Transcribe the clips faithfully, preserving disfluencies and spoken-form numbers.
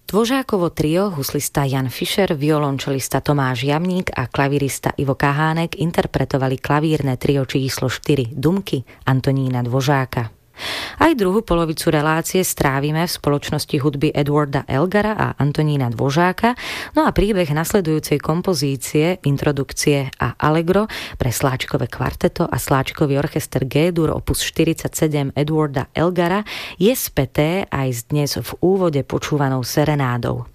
Dvořákovo trio, huslista Jan Fischer, violončelista Tomáš Jamník a klavírista Ivo Kahánek interpretovali klavírne trio číslo štyri Dumky Antonína Dvořáka. Aj druhú polovicu relácie strávime v spoločnosti hudby Edwarda Elgara a Antonína Dvořáka, no a príbeh nasledujúcej kompozície, introdukcie a allegro pre sláčikové kvarteto a sláčikový orchester G-dur opus štyridsaťsedem Edwarda Elgara je späté aj s dnes v úvode počúvanou serenádou.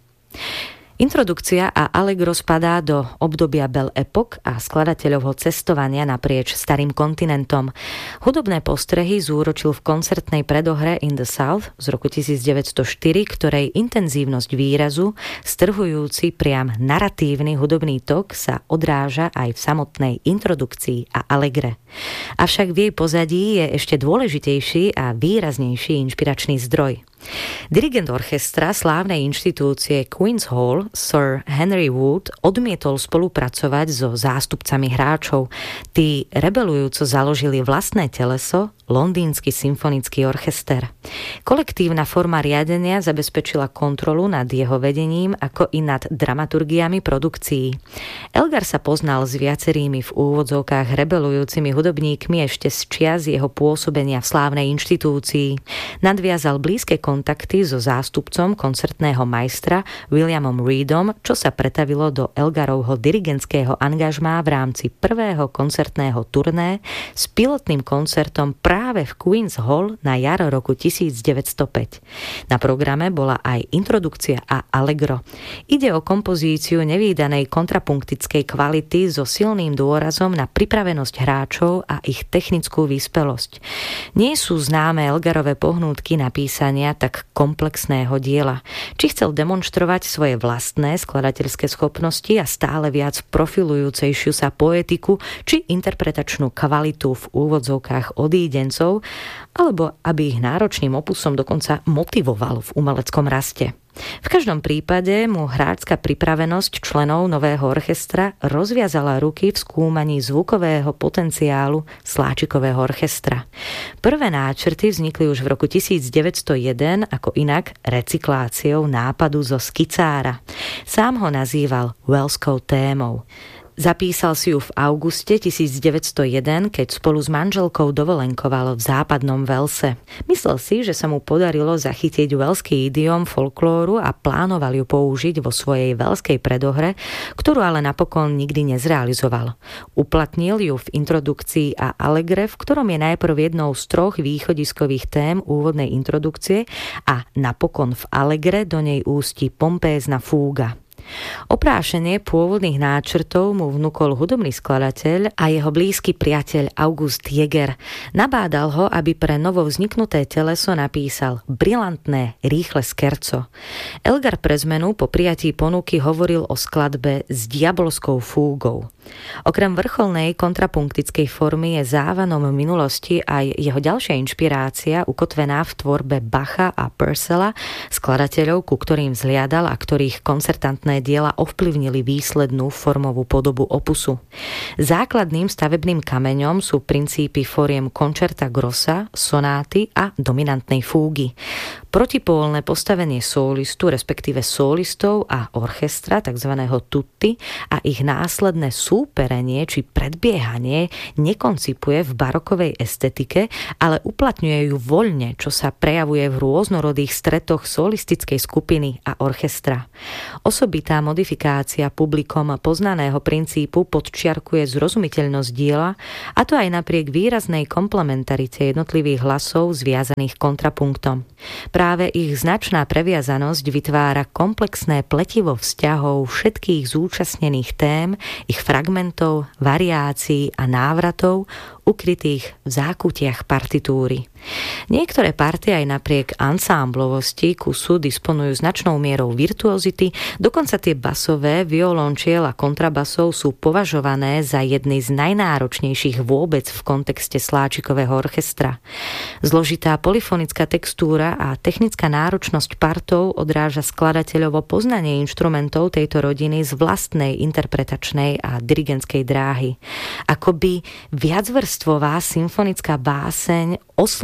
Introdukcia a allegro spadá do obdobia Belle Époque a skladateľovho cestovania naprieč starým kontinentom. Hudobné postrehy zúročil v koncertnej predohre In the South z roku devätnásťstoštyri, ktorej intenzívnosť výrazu, strhujúci priam naratívny hudobný tok sa odráža aj v samotnej introdukcii a allegre. Avšak v jej pozadí je ešte dôležitejší a výraznejší inšpiračný zdroj. Dirigent orchestra slávnej inštitúcie Queen's Hall, Sir Henry Wood, odmietol spolupracovať so zástupcami hráčov. Tí rebelujúco založili vlastné teleso, Londýnsky symfonický orchester. Kolektívna forma riadenia zabezpečila kontrolu nad jeho vedením, ako i nad dramaturgiami produkcií. Elgar sa poznal s viacerými v úvodzovkách rebelujúcimi hudobníkmi ešte z čias jeho pôsobenia v slávnej inštitúcii. Nadviazal blízke kontakty so zástupcom koncertného majstra Williamom Reedom, čo sa pretavilo do Elgarovho dirigentského angažmá v rámci prvého koncertného turné s pilotným koncertom práve v Queen's Hall na jar roku devätnásťstopäť. Na programe bola aj introdukcia a allegro. Ide o kompozíciu nevídanej kontrapunktickej kvality so silným dôrazom na pripravenosť hráčov a ich technickú vyspelosť. Nie sú známe Elgarove pohnútky napísania tak komplexného diela. Či chcel demonštrovať svoje vlastné skladateľské schopnosti a stále viac profilujúcejšiu sa poetiku či interpretačnú kvalitu v úvodzovkách odídencov, alebo aby ich náročným opusom dokonca motivoval v umeleckom raste. V každom prípade mu hráčska pripravenosť členov nového orchestra rozviazala ruky v skúmaní zvukového potenciálu sláčikového orchestra. Prvé náčrty vznikli už v roku devätnásťstojeden ako inak recykláciou nápadu zo skicára. Sám ho nazýval Wellskou témou. Zapísal si ju v auguste devätnásťstojeden, keď spolu s manželkou dovolenkoval v západnom Walese. Myslel si, že sa mu podarilo zachytiť welský idiom folklóru a plánoval ju použiť vo svojej welskej predohre, ktorú ale napokon nikdy nezrealizoval. Uplatnil ju v introdukcii a allegre, v ktorom je najprv jednou z troch východiskových tém úvodnej introdukcie a napokon v allegre do nej ústi pompézna fúga. Oprášenie pôvodných náčrtov mu vnúkol hudobný skladateľ a jeho blízky priateľ August Jäger. Nabádal ho, aby pre novo vzniknuté teleso napísal brilantné, rýchle skerco. Elgar pre zmenu po prijatí ponuky hovoril o skladbe s diabolskou fúgou. Okrem vrcholnej kontrapunktickej formy je závanom minulosti aj jeho ďalšia inšpirácia ukotvená v tvorbe Bacha a Purcella, skladateľov, ku ktorým zliadal a ktorých koncertantné diela ovplyvnili výslednú formovú podobu opusu. Základným stavebným kameňom sú princípy foriem concerta grossa, sonáty a dominantnej fúgy. Protipólne postavenie solistu, respektíve solistov a orchestra, tzv. Tutti, a ich následné súperenie či predbiehanie nekoncipuje v barokovej estetike, ale uplatňuje ju voľne, čo sa prejavuje v rôznorodých stretoch solistickej skupiny a orchestra. Osobitá modifikácia publikom poznaného princípu podčiarkuje zrozumiteľnosť diela, a to aj napriek výraznej komplementarite jednotlivých hlasov zviazaných kontrapunktom. Práve ich značná previazanosť vytvára komplexné pletivo vzťahov všetkých zúčastnených tém, ich fragmentov, variácií a návratov ukrytých v zákutiach partitúry. Niektoré party aj napriek ansámblovosti kusu disponujú značnou mierou virtuozity, dokonca tie basové, violončiel a kontrabasov sú považované za jedny z najnáročnejších vôbec v kontexte sláčikového orchestra. Zložitá polyfonická textúra a technická náročnosť partov odráža skladateľovo poznanie inštrumentov tejto rodiny z vlastnej interpretačnej a dirigentskej dráhy. Akoby viacvrstvová symfonická báseň oslá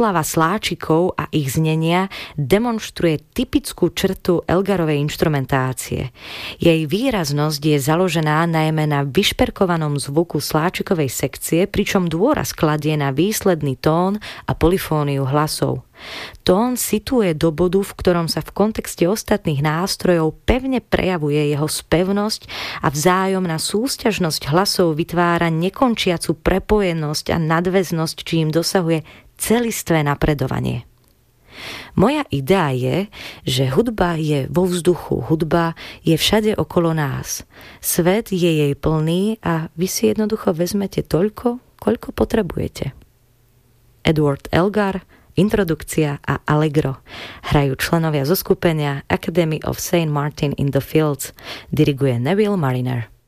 oslava sláčikov a ich znenia demonštruje typickú črtu Elgarovej inštrumentácie. Jej výraznosť je založená najmä na vyšperkovanom zvuku sláčikovej sekcie, pričom dôraz kladie na výsledný tón a polyfóniu hlasov. Tón situuje do bodu, v ktorom sa v kontexte ostatných nástrojov pevne prejavuje jeho spevnosť a vzájomná súsťažnosť hlasov vytvára nekončiacu prepojenosť a nadväznosť, čím dosahuje celistvé napredovanie. Moja idea je, že hudba je vo vzduchu, hudba je všade okolo nás. Svet je jej plný a vy si jednoducho vezmete toľko, koľko potrebujete. Edward Elgar, Introdukcia a Allegro. Hrajú členovia zo skupenia Academy of Saint Martin in the Fields. Diriguje Neville Mariner.